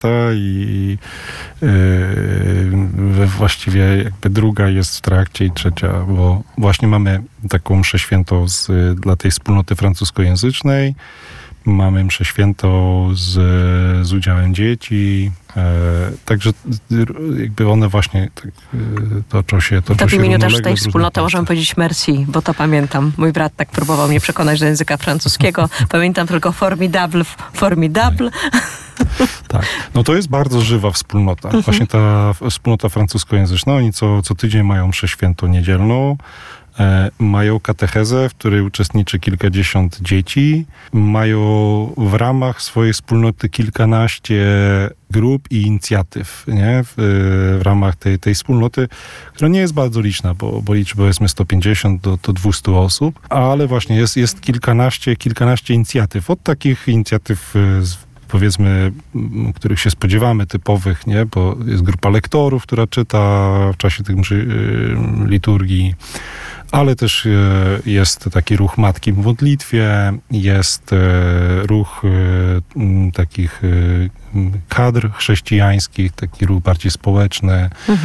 i właściwie jakby druga jest w trakcie i trzecia, bo właśnie mamy taką mszę świętą dla tej wspólnoty francuskojęzycznej. Mamy mszę świętą z udziałem dzieci, także jakby one właśnie toczą się to w imieniu też tej wspólnoty miejscach. możemy powiedzieć merci, bo to pamiętam. Mój brat tak próbował mnie przekonać do języka francuskiego. Pamiętam tylko formidable. Tak. No to jest bardzo żywa wspólnota. Właśnie ta wspólnota francuskojęzyczna, oni co tydzień mają mszę świętą niedzielną. Mają katechezę, w której uczestniczy kilkadziesiąt dzieci. Mają w ramach swojej wspólnoty kilkanaście grup i inicjatyw, nie? W ramach tej wspólnoty, która nie jest bardzo liczna, bo liczy powiedzmy 150 do 200 osób, ale właśnie jest kilkanaście inicjatyw. Od takich inicjatyw powiedzmy, których się spodziewamy, typowych, nie? Bo jest grupa lektorów, która czyta w czasie tych liturgii, ale też jest taki ruch matki w modlitwie, jest ruch takich kadr chrześcijańskich, taki ruch bardziej społeczny.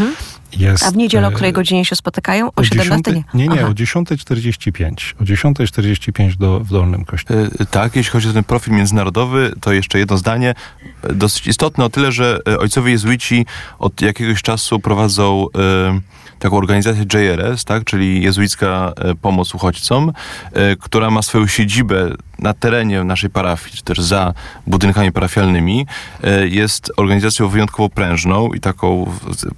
A w niedzielę o której godzinie się spotykają? O 17? Nie, o 10:45. O 10:45 w Dolnym Kościele. Tak, jeśli chodzi o ten profil międzynarodowy, to jeszcze jedno zdanie. Dosyć istotne o tyle, że ojcowie jezuici od jakiegoś czasu prowadzą taką organizację JRS, tak, czyli Jezuicka Pomoc Uchodźcom, która ma swoją siedzibę na terenie naszej parafii, czy też za budynkami parafialnymi. Jest organizacją wyjątkowo prężną i taką,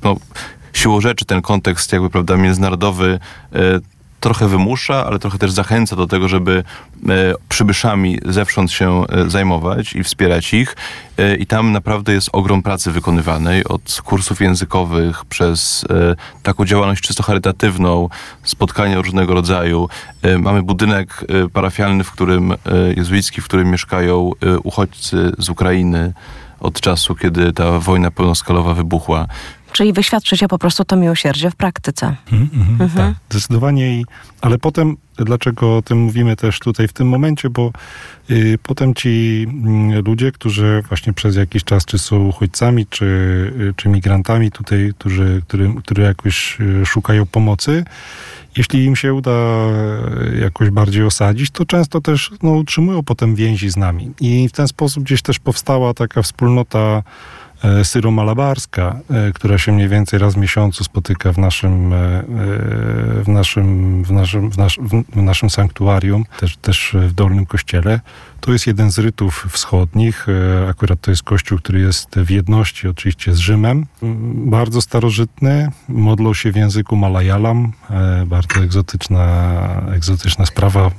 siłą rzeczy ten kontekst jakby, prawda, międzynarodowy trochę wymusza, ale trochę też zachęca do tego, żeby przybyszami zewsząd się zajmować i wspierać ich. I tam naprawdę jest ogrom pracy wykonywanej, od kursów językowych, przez taką działalność czysto charytatywną, spotkania różnego rodzaju. Mamy budynek parafialny, jezuicki, w którym mieszkają uchodźcy z Ukrainy od czasu, kiedy ta wojna pełnoskalowa wybuchła. Czyli wyświadczycie po prostu to miłosierdzie w praktyce. Tak, zdecydowanie. Ale potem, dlaczego o tym mówimy też tutaj w tym momencie, bo potem ci ludzie, którzy właśnie przez jakiś czas czy są uchodźcami, czy migrantami tutaj, którzy jakoś szukają pomocy, jeśli im się uda jakoś bardziej osadzić, to często też utrzymują potem więzi z nami. I w ten sposób gdzieś też powstała taka wspólnota syro-malabarska, która się mniej więcej raz w miesiącu spotyka w naszym sanktuarium, też w Dolnym Kościele. To jest jeden z rytów wschodnich. Akurat to jest kościół, który jest w jedności oczywiście z Rzymem. Bardzo starożytny. Modlą się w języku malayalam. Bardzo egzotyczna sprawa.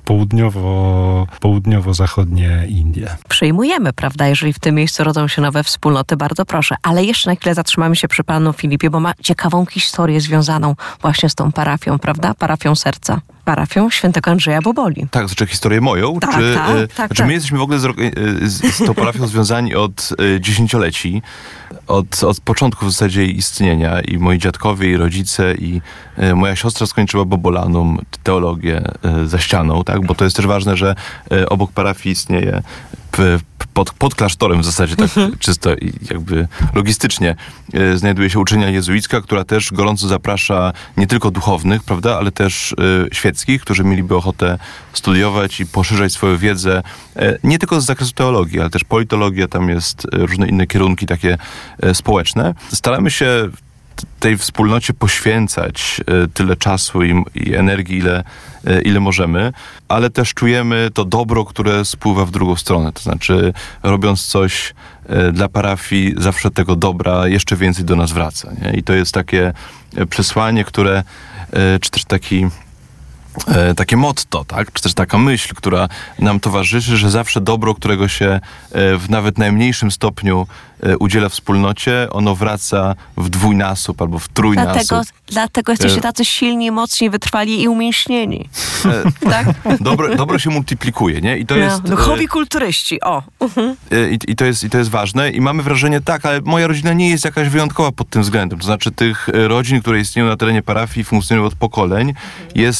Południowo-zachodnie Indie. Przyjmujemy, prawda, jeżeli w tym miejscu rodzą się nowe wspólnoty, bardzo proszę. Ale jeszcze na chwilę zatrzymamy się przy panu Filipie, bo ma ciekawą historię związaną właśnie z tą parafią, prawda? Parafią Serca. Parafią Świętego Andrzeja Boboli. Tak, znaczy historię moją? Tak, tak. My jesteśmy w ogóle z tą parafią związani od dziesięcioleci. Od początku w zasadzie istnienia. I moi dziadkowie, i rodzice, i moja siostra skończyła Bobolanum, teologię za ścianą, tak? Bo to jest też ważne, że obok parafii istnieje pod klasztorem w zasadzie, tak czysto i jakby logistycznie znajduje się uczelnia jezuicka, która też gorąco zaprasza nie tylko duchownych, prawda, ale też świeckich, którzy mieliby ochotę studiować i poszerzać swoją wiedzę, nie tylko z zakresu teologii, ale też politologia, tam jest różne inne kierunki takie społeczne. Staramy się tej wspólnocie poświęcać tyle czasu i energii, ile możemy, ale też czujemy to dobro, które spływa w drugą stronę. To znaczy, robiąc coś dla parafii, zawsze tego dobra jeszcze więcej do nas wraca. Nie? I to jest takie przesłanie, które, czy też takie motto, tak? Czy też taka myśl, która nam towarzyszy, że zawsze dobro, którego się w nawet najmniejszym stopniu udziela wspólnocie, ono wraca w dwójnasób albo w trójnasób. Dlatego jesteście tacy silni, mocni, wytrwali i umięśnieni. Tak? Dobro się multiplikuje, nie? I to jest... Duchowi kulturyści, o. I to jest ważne. I mamy wrażenie, tak, ale moja rodzina nie jest jakaś wyjątkowa pod tym względem. To znaczy tych rodzin, które istnieją na terenie parafii, funkcjonują od pokoleń, jest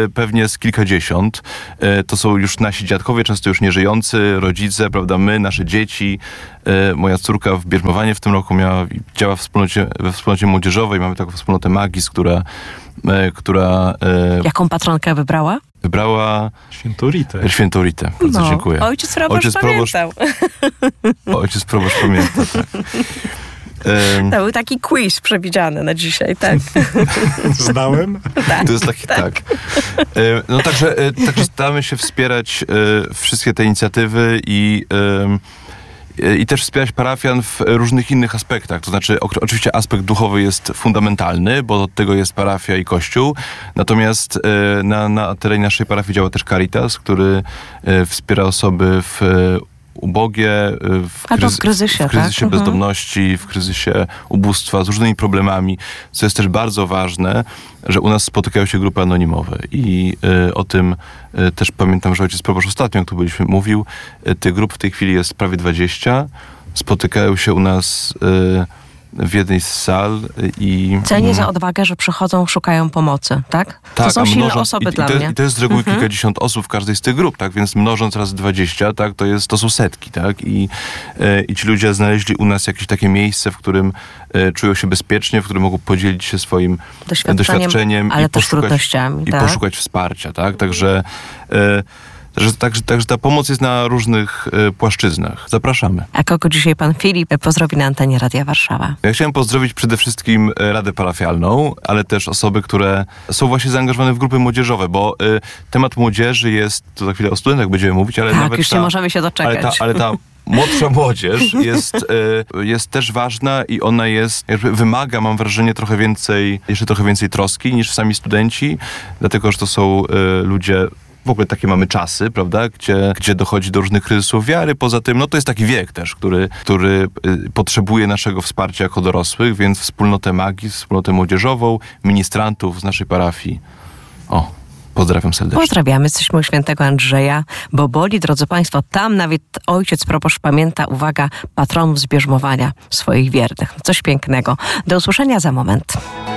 pewnie z kilkadziesiąt. To są już nasi dziadkowie, często już nieżyjący, rodzice, prawda, my, nasze dzieci. Moja córka w Bierzmowanie w tym roku działa we wspólnocie młodzieżowej. Mamy taką wspólnotę Magis, która Jaką patronkę wybrała? wybrała Świętą Ritę. Bardzo dziękuję. Ojciec proboszcz pamiętał. Ojciec proboszcz pamięta, tak. To był taki quiz przewidziany na dzisiaj, tak? Zdałem? Tak. To jest taki, tak. No także staramy się wspierać wszystkie te inicjatywy i też wspierać parafian w różnych innych aspektach. To znaczy, oczywiście aspekt duchowy jest fundamentalny, bo od tego jest parafia i kościół. Natomiast na terenie naszej parafii działa też Caritas, który wspiera osoby ubogie, w kryzysie tak? bezdomności, w kryzysie ubóstwa, z różnymi problemami, co jest też bardzo ważne, że u nas spotykają się grupy anonimowe i o tym też pamiętam, że ojciec proboszcz ostatnio, jak tu byliśmy, mówił, tych grup w tej chwili jest prawie 20, spotykają się u nas w jednej z sal i... Cenię za odwagę, że przychodzą, szukają pomocy, tak? To są silne osoby dla mnie. I to jest z reguły kilkadziesiąt osób w każdej z tych grup, tak? Więc mnożąc razy 20, tak? To są setki, tak? I ci ludzie znaleźli u nas jakieś takie miejsce, w którym czują się bezpiecznie, w którym mogą podzielić się swoim doświadczeniem ale też trudnościami, i poszukać wsparcia, tak? Także ta pomoc jest na różnych płaszczyznach. Zapraszamy. A kogo dzisiaj pan Filip pozdrowi na antenie Radia Warszawa? Ja chciałem pozdrowić przede wszystkim Radę Parafialną, ale też osoby, które są właśnie zaangażowane w grupy młodzieżowe, bo temat młodzieży jest, to za chwilę o studentach będziemy mówić, ale tak, nawet już nie możemy się doczekać. Ale ta młodsza młodzież jest też ważna i ona wymaga, mam wrażenie, jeszcze trochę więcej troski niż sami studenci, dlatego, że to są ludzie. W ogóle takie mamy czasy, prawda, gdzie dochodzi do różnych kryzysów wiary. Poza tym, to jest taki wiek też, który potrzebuje naszego wsparcia jako dorosłych, więc wspólnotę Magis, wspólnotę młodzieżową, ministrantów z naszej parafii. Pozdrawiam serdecznie. Pozdrawiamy, jesteśmy u świętego Andrzeja Boboli. Drodzy Państwo, tam nawet ojciec proboszcz pamięta, uwaga, patronów z Bierzmowania, swoich wiernych. Coś pięknego. Do usłyszenia za moment.